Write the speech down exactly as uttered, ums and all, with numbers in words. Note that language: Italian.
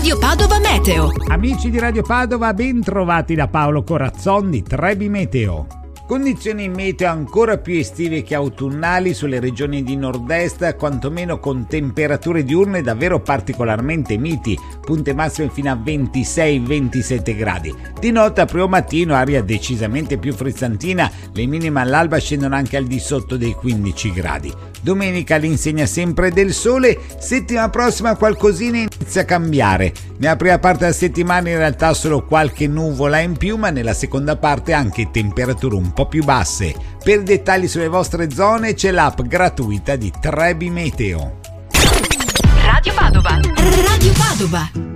Radio Padova Meteo. Amici di Radio Padova, ben trovati da Paolo Corazzon di Trebi Meteo. Condizioni meteo ancora più estive che autunnali sulle regioni di nord-est, quantomeno con temperature diurne davvero particolarmente miti, punte massime fino a ventisei ventisette gradi. Di notte a primo mattino aria decisamente più frizzantina, le minime all'alba scendono anche al di sotto dei quindici gradi. Domenica all'insegna sempre del sole, settimana prossima qualcosina inizia a cambiare. Nella prima parte della settimana in realtà solo qualche nuvola in più, ma nella seconda parte anche temperature un po' più basse. Per dettagli sulle vostre zone c'è l'app gratuita di Trebi Meteo. Radio Padova. Radio Padova.